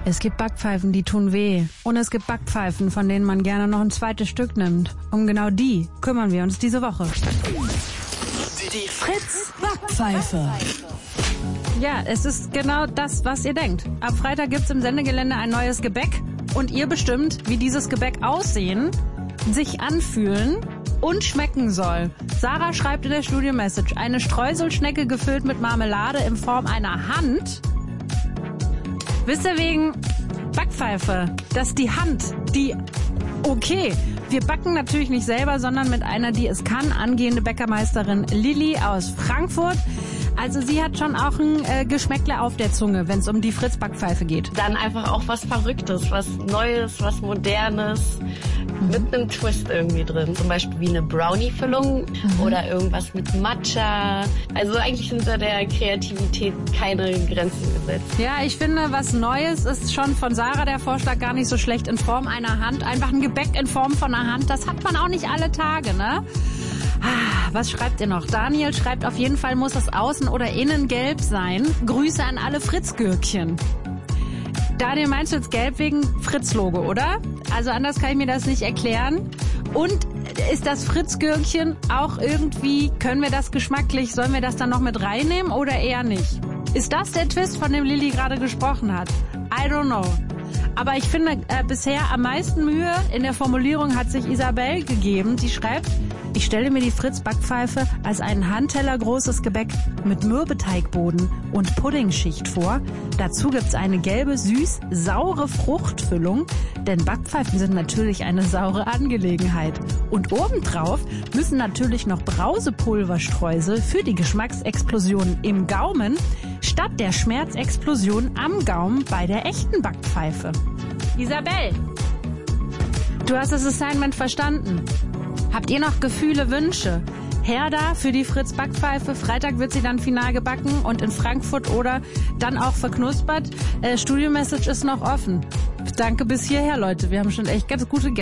Es gibt Backpfeifen, die tun weh. Und es gibt Backpfeifen, von denen man gerne noch ein zweites Stück nimmt. Um genau die kümmern wir uns diese Woche. Die Fritz Backpfeife. Ja, es ist genau das, was ihr denkt. Ab Freitag gibt's im Sendegelände ein neues Gebäck. Und ihr bestimmt, wie dieses Gebäck aussehen, sich anfühlen und schmecken soll. Sarah schreibt in der Studio-Message, eine Streuselschnecke gefüllt mit Marmelade in Form einer Hand. Wisst ihr, wegen Backpfeife, dass die Hand, okay, wir backen natürlich nicht selber, sondern mit einer, die es kann, angehende Bäckermeisterin Lilly aus Frankfurt. Also sie hat schon auch ein Geschmäckle auf der Zunge, wenn es um die Fritz-Backpfeife geht. Dann einfach auch was Verrücktes, was Neues, was Modernes, mit einem Twist irgendwie drin. Zum Beispiel wie eine Brownie-Füllung oder irgendwas mit Matcha. Also eigentlich sind da der Kreativität keine Grenzen gesetzt. Ja, ich finde, was Neues ist schon von Sarah der Vorschlag gar nicht so schlecht in Form einer Hand. Einfach ein Gebäck in Form von einer Hand, das hat man auch nicht alle Tage, ne? Was schreibt ihr noch? Daniel schreibt, auf jeden Fall muss es außen oder innen gelb sein. Grüße an alle Fritz-Gürkchen. Daniel, meinst du jetzt gelb wegen Fritz-Logo, oder? Also anders kann ich mir das nicht erklären. Und ist das Fritz-Gürkchen auch irgendwie, können wir das geschmacklich, sollen wir das dann noch mit reinnehmen oder eher nicht? Ist das der Twist, von dem Lilly gerade gesprochen hat? I don't know. Aber ich finde, bisher am meisten Mühe in der Formulierung hat sich Isabel gegeben. Die schreibt, ich stelle mir die Fritz-Backpfeife als ein Handteller großes Gebäck mit Mürbeteigboden und Puddingschicht vor. Dazu gibt's eine gelbe, süß-saure Fruchtfüllung, denn Backpfeifen sind natürlich eine saure Angelegenheit. Und obendrauf müssen natürlich noch Brausepulverstreusel für die Geschmacksexplosion im Gaumen statt der Schmerzexplosion am Gaumen bei der echten Backpfeife. Isabel, du hast das Assignment verstanden. Habt ihr noch Gefühle, Wünsche? Her da für die Fritz-Backpfeife. Freitag wird sie dann final gebacken und in Frankfurt oder dann auch verknuspert. Studio-Message ist noch offen. Danke bis hierher, Leute. Wir haben schon echt ganz gute Gäste.